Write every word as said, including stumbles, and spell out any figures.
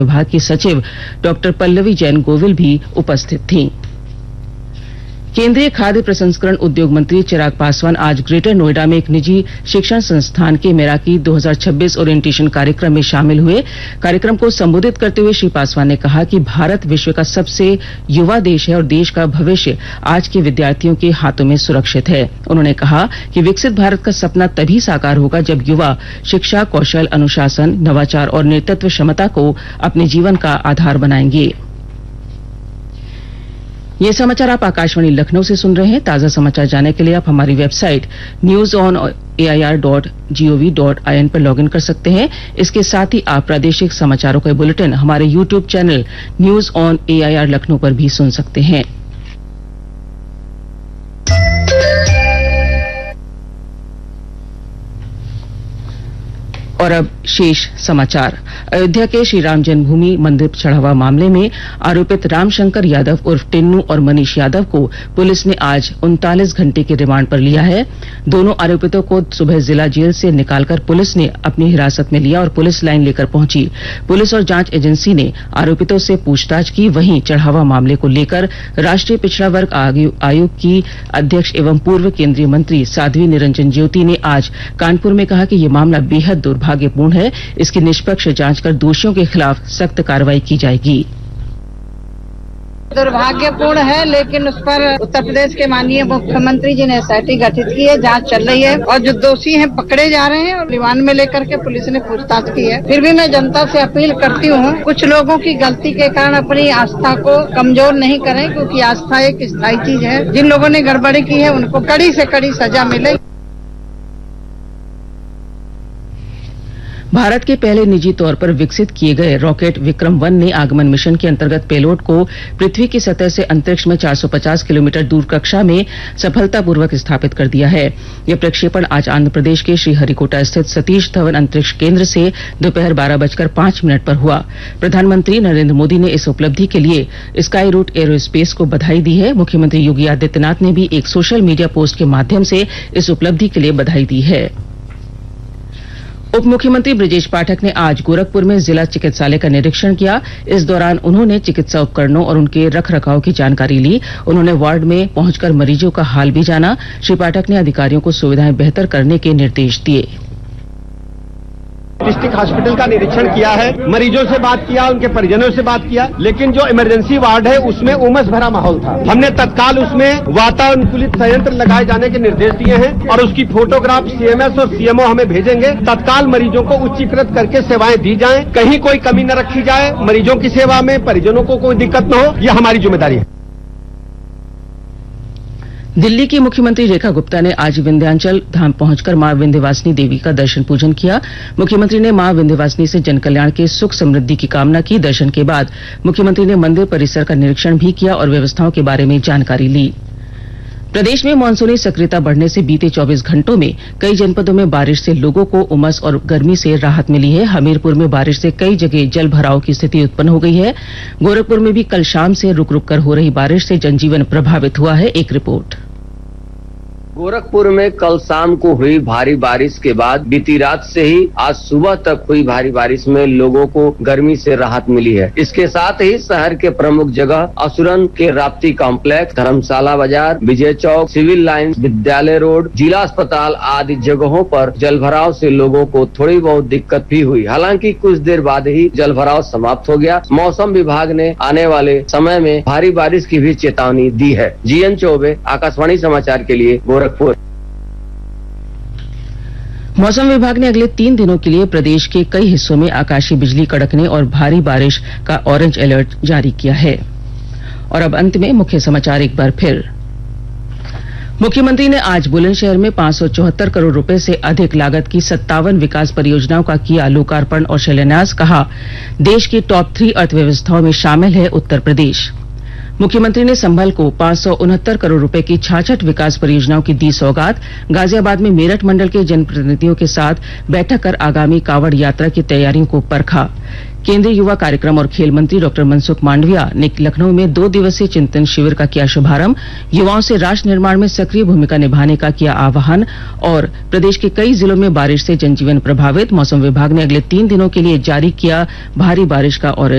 विभाग की सचिव डॉक्टर पल्लवी जैन गोविल भी उपस्थित थीं। केंद्रीय खाद्य प्रसंस्करण उद्योग मंत्री चिराग पासवान आज ग्रेटर नोएडा में एक निजी शिक्षण संस्थान के मेराकी दो हज़ार छब्बीस ओरिएंटेशन कार्यक्रम में शामिल हुए। कार्यक्रम को संबोधित करते हुए श्री पासवान ने कहा कि भारत विश्व का सबसे युवा देश है और देश का भविष्य आज के विद्यार्थियों के हाथों में सुरक्षित है। उन्होंने कहा कि विकसित भारत का सपना तभी साकार होगा जब युवा शिक्षा, कौशल, अनुशासन, नवाचार और नेतृत्व क्षमता को अपने जीवन का आधार बनाएंगे। ये समाचार आप आकाशवाणी लखनऊ से सुन रहे हैं। ताजा समाचार जानने के लिए आप हमारी website news on A I R dot G O V dot I N पर लॉगिन कर सकते हैं। इसके साथ ही आप प्रादेशिक समाचारों का बुलेटिन हमारे YouTube channel news on A I R Lucknow पर भी सुन सकते हैं। और अब शेष समाचार। अयोध्या के श्री राम जन्मभूमि मंदिर चढ़ावा मामले में आरोपित रामशंकर यादव उर्फ टिन्नू और मनीष यादव को पुलिस ने आज उनतालीस घंटे के रिमांड पर लिया है। दोनों आरोपितों को सुबह जिला जेल से निकालकर पुलिस ने अपनी हिरासत में लिया और पुलिस लाइन लेकर पहुंची। पुलिस और जांच एजेंसी ने आरोपितों से पूछताछ की। वहीं चढ़ावा मामले को लेकर राष्ट्रीय पिछड़ा वर्ग आयोग की अध्यक्ष एवं पूर्व केंद्रीय मंत्री साध्वी निरंजन ज्योति ने आज कानपुर में कहा कि ये मामला बेहद दुर्भाग्यपूर्ण दुर्भाग्यपूर्ण है। इसकी निष्पक्ष जांच कर दोषियों के खिलाफ सख्त कार्रवाई की जाएगी। दुर्भाग्यपूर्ण है, लेकिन उस पर उत्तर प्रदेश के माननीय मुख्यमंत्री जी ने एस आई टी गठित की है, जांच चल रही है और जो दोषी हैं पकड़े जा रहे हैं और रिमांड में लेकर के पुलिस ने पूछताछ की है। फिर भी मैं जनता से अपील करती हूँ, कुछ लोगों की गलती के कारण अपनी आस्था को कमजोर नहीं करें, क्योंकि आस्था एक स्थायी चीज है। जिन लोगों ने गड़बड़ी की है उनको कड़ी से कड़ी सजा मिले। भारत के पहले निजी तौर पर विकसित किए गए रॉकेट विक्रम वन ने आगमन मिशन के अंतर्गत पेलोड को पृथ्वी की सतह से अंतरिक्ष में चार सौ पचास किलोमीटर दूर कक्षा में सफलतापूर्वक स्थापित कर दिया है। यह प्रक्षेपण आज आंध्र प्रदेश के श्रीहरिकोटा स्थित सतीश धवन अंतरिक्ष केंद्र से दोपहर बारह बजकर पांच मिनट पर हुआ। प्रधानमंत्री नरेंद्र मोदी ने इस उपलब्धि के लिए स्काई रूट एरोस्पेस को बधाई दी है। मुख्यमंत्री योगी आदित्यनाथ ने भी एक सोशल मीडिया पोस्ट के माध्यम से इस उपलब्धि के लिए बधाई दी है। उप मुख्यमंत्री ब्रजेश पाठक ने आज गोरखपुर में जिला चिकित्सालय का निरीक्षण किया। इस दौरान उन्होंने चिकित्सा उपकरणों और उनके रखरखाव की जानकारी ली। उन्होंने वार्ड में पहुंचकर मरीजों का हाल भी जाना। श्री पाठक ने अधिकारियों को सुविधाएं बेहतर करने के निर्देश दिए। डिस्ट्रिक्ट हॉस्पिटल का निरीक्षण किया है, मरीजों से बात किया, उनके परिजनों से बात किया, लेकिन जो इमरजेंसी वार्ड है उसमें उमस भरा माहौल था। हमने तत्काल उसमें वातानुकूलित संयंत्र लगाए जाने के निर्देश दिए हैं और उसकी फोटोग्राफ सी एम एस और सी एम ओ हमें भेजेंगे। तत्काल मरीजों को उच्चीकृत करके सेवाएं दी जाएं, कहीं कोई कमी न रखी जाए। मरीजों की सेवा में परिजनों को कोई दिक्कत न हो, यह हमारी जिम्मेदारी है। दिल्ली की मुख्यमंत्री रेखा गुप्ता ने आज विंध्याचल धाम पहुंचकर मां विंध्यवासिनी देवी का दर्शन पूजन किया। मुख्यमंत्री ने मां विंध्यवासिनी से जनकल्याण के सुख समृद्धि की कामना की। दर्शन के बाद मुख्यमंत्री ने मंदिर परिसर का निरीक्षण भी किया और व्यवस्थाओं के बारे में जानकारी ली। प्रदेश में मानसूनी सक्रियता बढ़ने से बीते चौबीस घंटों में कई जनपदों में बारिश से लोगों को उमस और गर्मी से राहत मिली है। हमीरपुर में बारिश से कई जगह जल भराव की स्थिति उत्पन्न हो गई है। गोरखपुर में भी कल शाम से रुक रुक कर हो रही बारिश से जनजीवन प्रभावित हुआ है। एक रिपोर्ट। गोरखपुर में कल शाम को हुई भारी बारिश के बाद बीती रात से ही आज सुबह तक हुई भारी बारिश में लोगों को गर्मी से राहत मिली है। इसके साथ ही शहर के प्रमुख जगह असुरन के राप्ती कॉम्प्लेक्स, धर्मशाला बाजार, विजय चौक, सिविल लाइन, विद्यालय रोड, जिला अस्पताल आदि जगहों पर जलभराव से लोगों को थोड़ी बहुत दिक्कत भी हुई। हालांकि कुछ देर बाद ही जलभराव समाप्त हो गया। मौसम विभाग ने आने वाले समय में भारी बारिश की भी चेतावनी दी है। जी एन चौबे, आकाशवाणी समाचार के लिए गोरखपुर। मौसम विभाग ने अगले तीन दिनों के लिए प्रदेश के कई हिस्सों में आकाशीय बिजली कड़कने और भारी बारिश का ऑरेंज अलर्ट जारी किया है। और अब अंत में मुख्य समाचार एक बार फिर। मुख्यमंत्री ने आज बुलंदशहर में पांच सौ चौहत्तर करोड़ रुपए से अधिक लागत की सत्तावन विकास परियोजनाओं का किया लोकार्पण और शिलान्यास। कहा, देश की टॉप थ्री अर्थव्यवस्थाओं में शामिल है उत्तर प्रदेश। मुख्यमंत्री ने संभल को पांच सौ उनहत्तर करोड़ रुपए की छाछठ विकास परियोजनाओं की दी सौगात। गाजियाबाद में मेरठ मंडल के जनप्रतिनिधियों के साथ बैठक कर आगामी कावड़ यात्रा की तैयारियों को परखा। केंद्रीय युवा कार्यक्रम और खेल मंत्री डॉक्टर मनसुख मांडविया ने लखनऊ में दो दिवसीय चिंतन शिविर का किया शुभारंभ। युवाओं से राष्ट्र निर्माण में सक्रिय भूमिका निभाने का किया आह्वान। और प्रदेश के कई जिलों में बारिश से जनजीवन प्रभावित। मौसम विभाग ने अगले तीन दिनों के लिए जारी किया भारी बारिश का ऑरेंज